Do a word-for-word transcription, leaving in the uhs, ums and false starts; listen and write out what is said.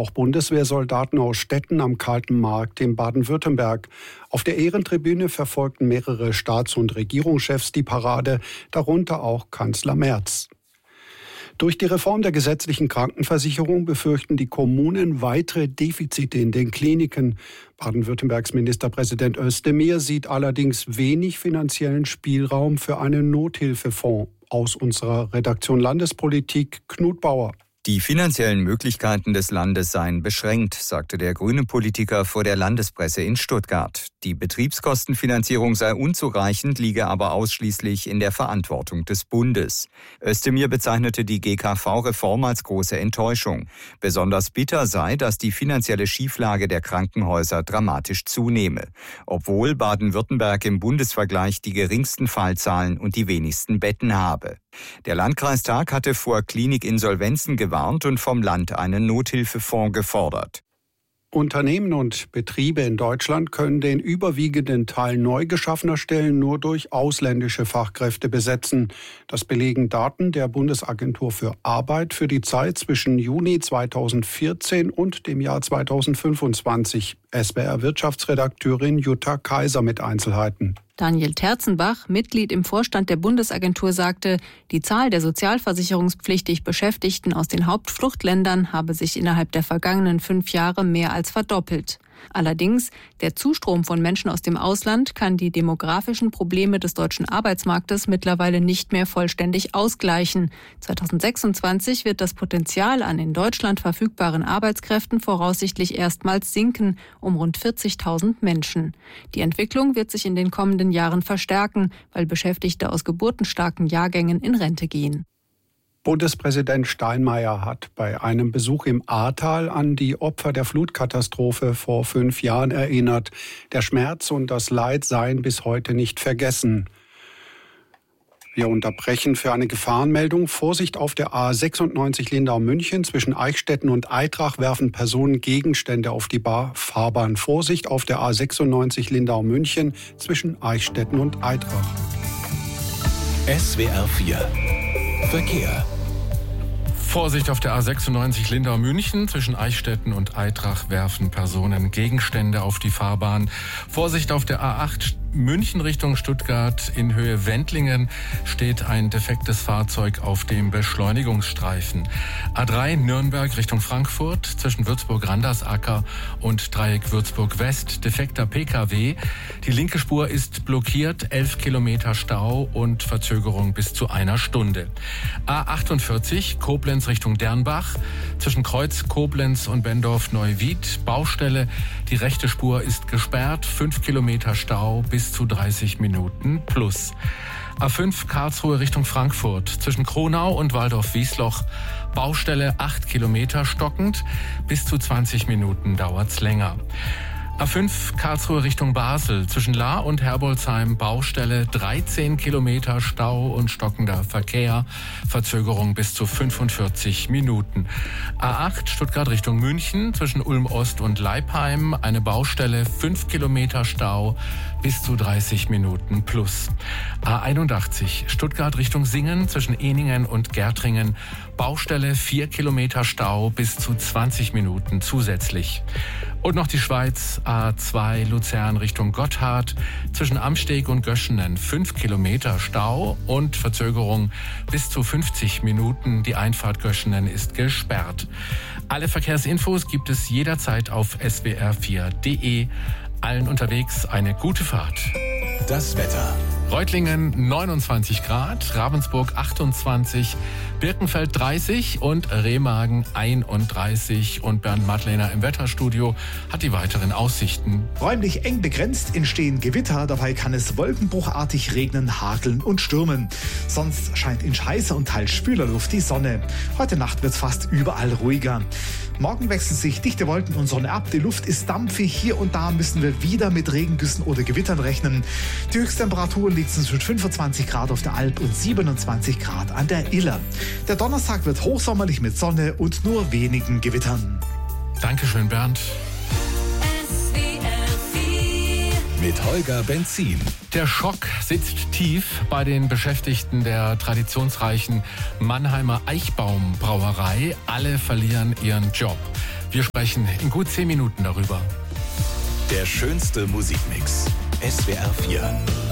auch Bundeswehrsoldaten aus Städten am Kalten Markt in Baden-Württemberg. Auf der Ehrentribüne verfolgten mehrere Staats- und Regierungschefs die Parade, darunter auch Kanzler Merz. Durch die Reform der gesetzlichen Krankenversicherung befürchten die Kommunen weitere Defizite in den Kliniken. Baden-Württembergs Ministerpräsident Özdemir sieht allerdings wenig finanziellen Spielraum für einen Nothilfefonds. Aus unserer Redaktion Landespolitik Knut Bauer. Die finanziellen Möglichkeiten des Landes seien beschränkt, sagte der grüne Politiker vor der Landespresse in Stuttgart. Die Betriebskostenfinanzierung sei unzureichend, liege aber ausschließlich in der Verantwortung des Bundes. Özdemir bezeichnete die G K V-Reform als große Enttäuschung. Besonders bitter sei, dass die finanzielle Schieflage der Krankenhäuser dramatisch zunehme, obwohl Baden-Württemberg im Bundesvergleich die geringsten Fallzahlen und die wenigsten Betten habe. Der Landkreistag hatte vor Klinikinsolvenzen gewarnt und vom Land einen Nothilfefonds gefordert. Unternehmen und Betriebe in Deutschland können den überwiegenden Teil neu geschaffener Stellen nur durch ausländische Fachkräfte besetzen. Das belegen Daten der Bundesagentur für Arbeit für die Zeit zwischen Juni zweitausendvierzehn und dem Jahr zweitausendfünfundzwanzig. S W R-Wirtschaftsredakteurin Jutta Kaiser mit Einzelheiten. Daniel Terzenbach, Mitglied im Vorstand der Bundesagentur, sagte, die Zahl der sozialversicherungspflichtig Beschäftigten aus den Hauptfluchtländern habe sich innerhalb der vergangenen fünf Jahre mehr als verdoppelt. Allerdings, der Zustrom von Menschen aus dem Ausland kann die demografischen Probleme des deutschen Arbeitsmarktes mittlerweile nicht mehr vollständig ausgleichen. zweitausendsechsundzwanzig wird das Potenzial an in Deutschland verfügbaren Arbeitskräften voraussichtlich erstmals sinken, um rund vierzigtausend Menschen. Die Entwicklung wird sich in den kommenden Jahren verstärken, weil Beschäftigte aus geburtenstarken Jahrgängen in Rente gehen. Bundespräsident Steinmeier hat bei einem Besuch im Ahrtal an die Opfer der Flutkatastrophe vor fünf Jahren erinnert. Der Schmerz und das Leid seien bis heute nicht vergessen. Wir unterbrechen für eine Gefahrenmeldung. Vorsicht auf der A sechsundneunzig Lindau-München. Zwischen Eichstätten und Aitrach werfen Personen Gegenstände auf die Bar- Fahrbahn. Vorsicht auf der A sechsundneunzig Lindau-München zwischen Eichstätten und Aitrach. S W R vier Verkehr. Vorsicht auf der A sechsundneunzig Lindau-München. Zwischen Eichstätten und Aitrach werfen Personen Gegenstände auf die Fahrbahn. Vorsicht auf der A acht München Richtung Stuttgart. In Höhe Wendlingen steht ein defektes Fahrzeug auf dem Beschleunigungsstreifen. A drei Nürnberg Richtung Frankfurt. Zwischen Würzburg-Randersacker und Dreieck Würzburg-West. Defekter P K W. Die linke Spur ist blockiert. elf Kilometer Stau und Verzögerung bis zu einer Stunde. A achtundvierzig Koblenz Richtung Dernbach. Zwischen Kreuz Koblenz und Bendorf-Neuwied. Baustelle. Die rechte Spur ist gesperrt. fünf Kilometer Stau bis zu dreißig Minuten plus. A fünf Karlsruhe Richtung Frankfurt. Zwischen Kronau und Waldorf-Wiesloch. Baustelle acht Kilometer stockend. Bis zu zwanzig Minuten dauert's länger. A fünf Karlsruhe Richtung Basel. Zwischen Lahr und Herbolzheim Baustelle dreizehn Kilometer Stau und stockender Verkehr. Verzögerung bis zu fünfundvierzig Minuten. A acht Stuttgart Richtung München. Zwischen Ulm Ost und Leipheim eine Baustelle fünf Kilometer Stau bis zu dreißig Minuten plus. A einundachtzig Stuttgart Richtung Singen. Zwischen Ehningen und Gärtringen Baustelle vier Kilometer Stau bis zu zwanzig Minuten zusätzlich. Und noch die Schweiz, A zwei Luzern Richtung Gotthard. Zwischen Amsteg und Göschenen fünf Kilometer Stau und Verzögerung bis zu fünfzig Minuten. Die Einfahrt Göschenen ist gesperrt. Alle Verkehrsinfos gibt es jederzeit auf S W R vier punkt de. Allen unterwegs eine gute Fahrt. Das Wetter. Reutlingen neunundzwanzig Grad, Ravensburg achtundzwanzig, Birkenfeld dreißig und Remagen einunddreißig. Und Bernd Madlener im Wetterstudio hat die weiteren Aussichten. Räumlich eng begrenzt entstehen Gewitter, dabei kann es wolkenbruchartig regnen, hageln und stürmen. Sonst scheint in heißer und teils schwüler Luft die Sonne. Heute Nacht wird es fast überall ruhiger. Morgen wechseln sich dichte Wolken und Sonne ab. Die Luft ist dampfig. Hier und da müssen wir wieder mit Regengüssen oder Gewittern rechnen. Die Höchsttemperaturen liegen zwischen fünfundzwanzig Grad auf der Alp und siebenundzwanzig Grad an der Iller. Der Donnerstag wird hochsommerlich mit Sonne und nur wenigen Gewittern. Dankeschön, Bernd. S W R vier mit Holger Benzin. Der Schock sitzt tief bei den Beschäftigten der traditionsreichen Mannheimer Eichbaum-Brauerei. Alle verlieren ihren Job. Wir sprechen in gut zehn Minuten darüber. Der schönste Musikmix. S W R vier.